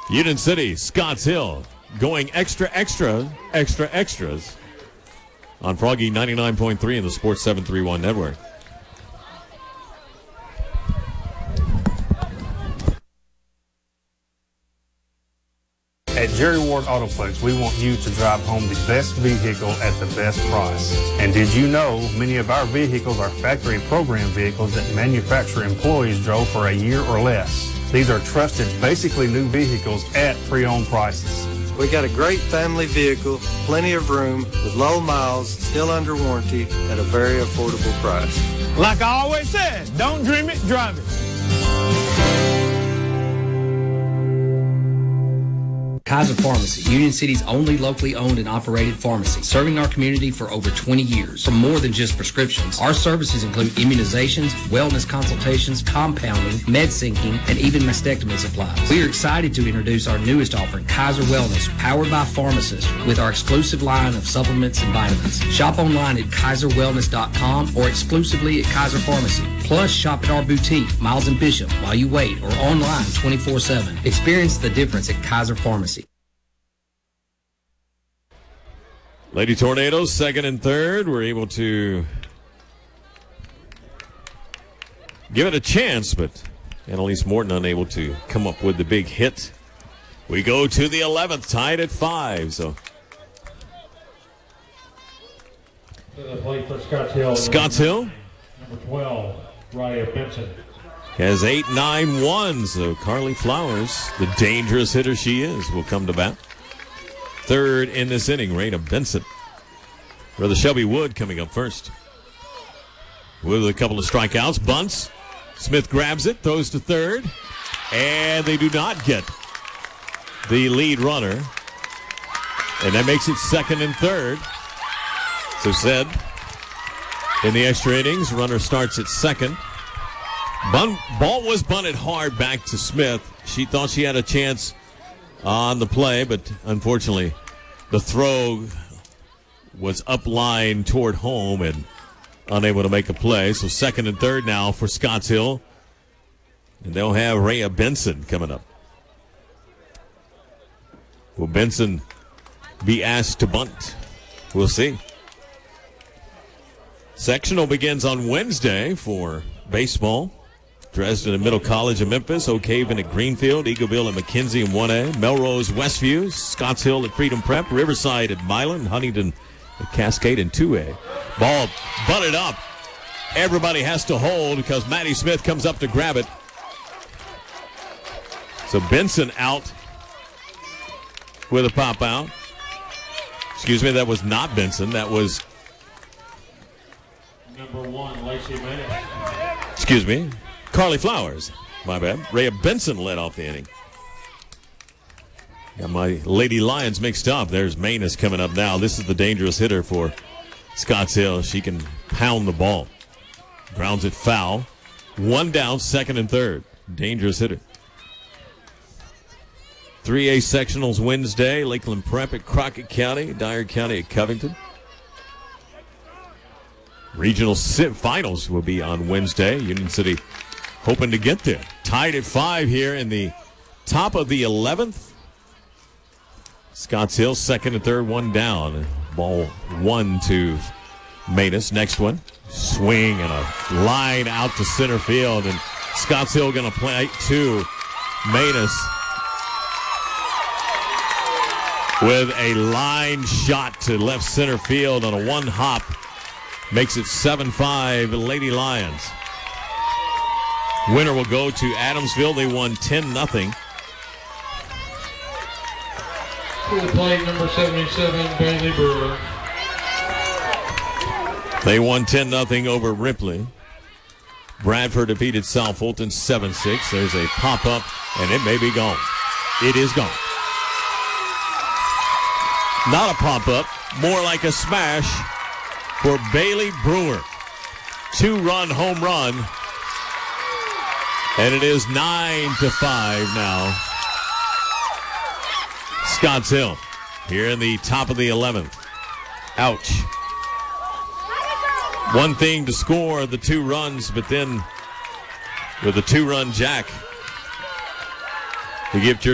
Union City, Scotts Hill, going extras on Froggy 99.3 in the Sports 731 network. At Jerry Ward Autoplex, we want you to drive home the best vehicle at the best price. And did you know many of our vehicles are factory program vehicles that manufacturer employees drove for a year or less? These are trusted, basically new vehicles at pre-owned prices. We got a great family vehicle, plenty of room, with low miles, still under warranty, at a very affordable price. Like I always said, don't dream it, drive it. Kaiser Pharmacy, Union City's only locally owned and operated pharmacy, serving our community for over 20 years. For more than just prescriptions, our services include immunizations, wellness consultations, compounding, med syncing, and even mastectomy supplies. We are excited to introduce our newest offering, Kaiser Wellness, powered by pharmacists, with our exclusive line of supplements and vitamins. Shop online at kaiserwellness.com or exclusively at Kaiser Pharmacy. Plus, shop at our boutique, Miles and Bishop, while you wait, or online 24/7. Experience the difference at Kaiser Pharmacy. Lady Tornadoes, second and third, were able to give it a chance, but Annalise Morton unable to come up with the big hit. We go to the 11th, tied at 5. So for Scotts Hill. Number 12, Raya Benson. Has 8-9-1, so Carly Flowers, the dangerous hitter she is, will come to bat. Third in this inning, Raina Benson. Brother Shelby Wood coming up first. With a couple of strikeouts, bunts. Smith grabs it, throws to third, and they do not get the lead runner. And that makes it second and third. So said, in the extra innings, runner starts at second. Ball was bunted hard back to Smith. She thought she had a chance on the play, but unfortunately the throw was upline toward home and unable to make a play. So second and third now for Scotts Hill. And they'll have Rhea Benson coming up. Will Benson be asked to bunt? We'll see. Sectional begins on Wednesday for baseball. Dresden at Middle College of Memphis, Oak Haven at Greenfield, Eagleville at McKenzie in 1A, Melrose, Westview, Scotts Hill at Freedom Prep, Riverside at Milan, Huntington at Cascade in 2A. Ball butted up. Everybody has to hold because Maddie Smith comes up to grab it. So Benson out with a pop out. Excuse me, that was not Benson. That was Number 1, Lacey Manning. excuse me, Carly Flowers. My bad. Rhea Benson led off the inning. Got my Lady Lions mixed up. There's Manus coming up now. This is the dangerous hitter for Scotts Hill. She can pound the ball. Grounds it foul. One down, second and third. Dangerous hitter. 3A sectionals Wednesday. Lakeland Prep at Crockett County. Dyer County at Covington. Regional finals will be on Wednesday. Union City hoping to get there. Tied at 5 here in the top of the 11th. Scotts Hill, second and third, one down. Ball 1 to Manus. Next one. Swing and a line out to center field. And Scotts Hill going to play to Manus with a line shot to left center field on a one hop. Makes it 7-5 Lady Lions. Winner will go to Adamsville. They won 10-0. To the plate, number 77, Bailey Brewer. They won 10-0 over Ripley. Bradford defeated South Fulton 7-6. There's a pop-up, and it may be gone. It is gone. Not a pop-up, more like a smash for Bailey Brewer. 2-run home run. And it is 9-5 now. Scotts Hill here in the top of the 11th. Ouch. One thing to score the 2 runs, but then with a 2-run jack to give